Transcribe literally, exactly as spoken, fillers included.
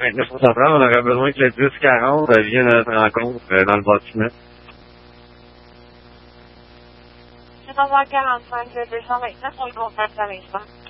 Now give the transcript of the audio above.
vingt-neuf pour cent on aurait besoin que le dix quarante vienne à notre rencontre euh, dans le bâtiment. C'est dans quarante-cinq deux cent vingt-neuf, on le contacte à l'instant.